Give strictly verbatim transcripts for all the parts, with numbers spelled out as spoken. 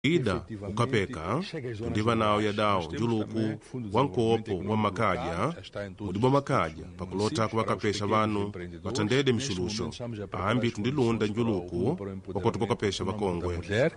ida ukapeka tundiva nawo yadawo njuluku wankopo wa makaja udibwa makaja pakulota kuwakapesha vanu vatandede mishuluxo ambi tundilunda njuluku wakoti kukapesha vakongwe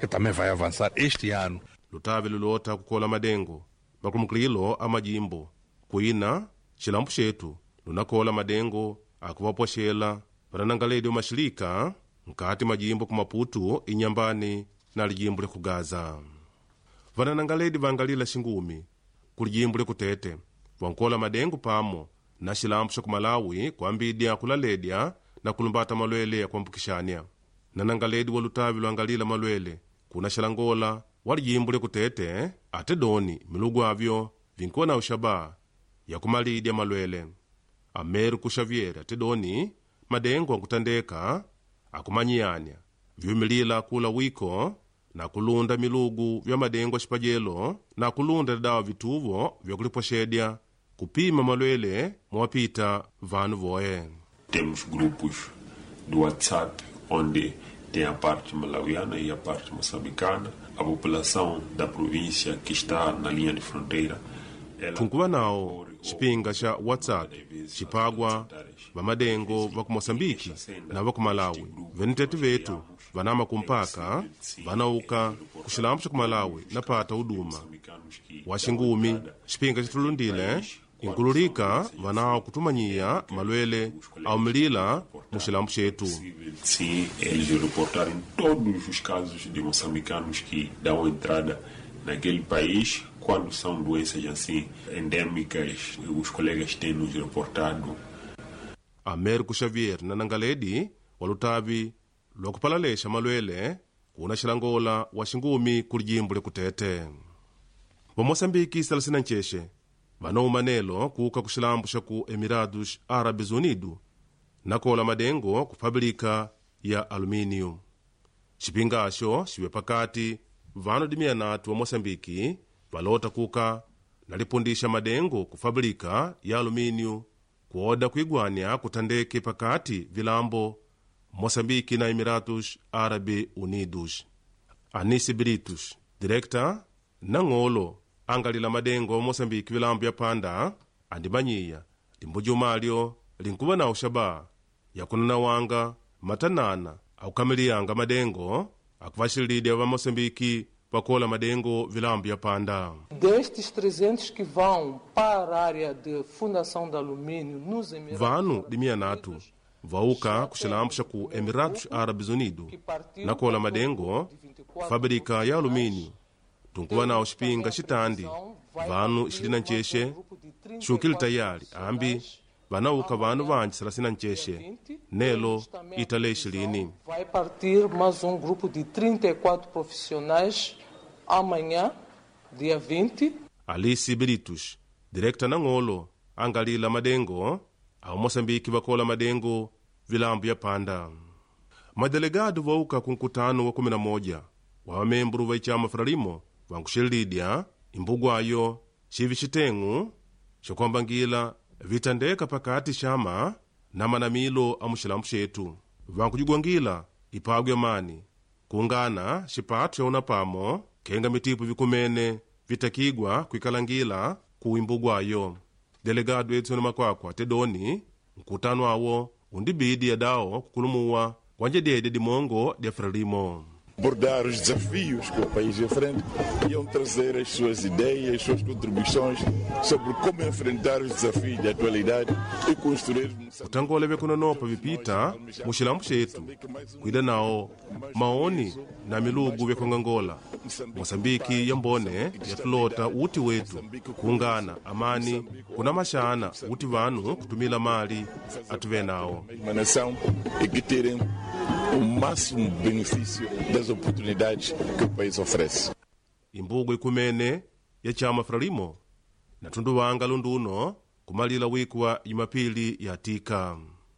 lutavi lulota kukola madengo makulumukililo amajimbo kuina xilampu xetu lunakola madengo akuvapoxela vananangaledi wa maxilika nkati majimbo ku Maputo inyambani na lijimbo le kugaza vananangaledi vangalila xingumi ku lijimbo le kutete vankola madengo pamo na xilampu xa ku Malawi kuambidya kulaledya na kulumbata malwele ya kuambukixanya nanangaledi wa lutavi luangalila malwele kuna xalangola wa lijimbo le kutete ate doni milugu avyo vinkuwa na uxaba ya kumalidya malwele Ameriku Xavier ate doni madengo akutandeka akumanyiyanya vyumilila kula wiko na kulunda milugu vya madengo xipajelo na kulunda dawa vituvo vya kulipoxedya kupima malwele mwapita vanu voye. Temos grupos do WhatsApp onde tem a parte malawiana e a parte moçambicana. A população da província que está na linha de fronteira tunkuva nawo xipinga xa WhatsApp xipagwa vamadengo va ku Moçambike na va ku Malawi venitete vetu vanama kumpaka vanauka ku xilampu xa ku Malawi na pata uduma wa xingumi xipinga xitulundile inkululika vanawo kutumanyiya malwele aumilila mu xilampu xetu. Sim, eles reportarem todos os casos de moçambicanos que dão entrada naquele país quando são doenças assim endêmicas, os colegas têm nos reportado. Ameriku Xavier nanangaledi walutavi lwakupalalexa malwele kuna xilangola wa xingumi ku lijimbo le kutete vamoçambiki salasina ncexe vanoumanelo kuka ku xilampu xa ku Emirados Árabes Unidos nakola madengo ku fabilika ya alumínio xipingaxo xiwe pakati vanu dimiyanatu wa Moçambike valota kuka nalipundisha madengo ku fabilika ya alumínio kuoda kuigwania kutandeke pakati vilambo Moçambike na Emirados Árabes Unidos. Anisi Britos direkta nang'olo angalila madengo Moçambike vilambo ya panda andimanyiya limbujumalyo linkuva na uxaba yakunana wanga matanana akukamiliyanga madengo akuvaxililidya va Moçambike pakola madengo vilambo ya panda. Destes trezentos que vão para a área de fundação de alumínio nos Emirados vanu dimiyanatu vauka ku xilampu xa ku Emirados Árabes Unidos nakola madengo fábrica ya alumínio tunkuva nawo xipinga xitandi vanu xilina ncexe xukili tayali ambi vanauka vanu vanji salasina ncexe nelo itale xilini. Vai partir mais um grupo de trinta e quatro profissionais amanhã, dia vinte. Alice Britos direkta nang'olo angalila madengo au Moçambike vakola madengo vilambo ya panda. Madelegado vauka ku nkutano wa kumi na moja wa wamembru va ichama Frelimo vankuxililidya imbugwayo xivi xiteng'u xokuambangila vitandeka pakati xama na manamilo a muxilampu xetu vankujigwangila ipagwa ya mani kungana xipatu xa unapamo kenga mitipu vikumene vitakigwa kuikalangila ku imbugwayo. Delegado Edson Makwakwa tedoni nkutano awo undibidi ya dao kukulumuwa kwanje dede dimongo dia Frelimo. Abordar os desafios que o país enfrenta e iam trazer as suas ideias, as suas contribuições sobre como enfrentar os desafios da atualidade e construir utangole vekunonopa vipita muxilampu xetu kuida nawo maoni na milugu vyakongangola Moçambike yambone yatulota uti wetu kungana amani kuna maxana uti vanu kutumila mali atuve nawo e que terem o máximo benefício das oportunidades que o país oferece. Imbugo ikumene ya chama Frelimo na tundu wanga lunduno kumalila wiku wa Jumapili ya tika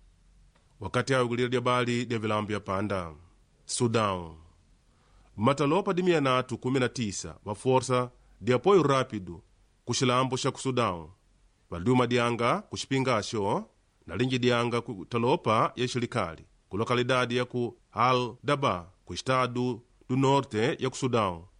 wakati awigulila dyabali dya vilambo ya panda. Sudan matalopa dimiyanatu kumi na tisa wa forsa di apoio rápido ku xilambo xa ku Sudan valiuma dyanga ku xipingaxo na linji dyanga ku talopa ya xilikali ku lokalidade ya ku Al Daba ku estado do norte ya ku Sudan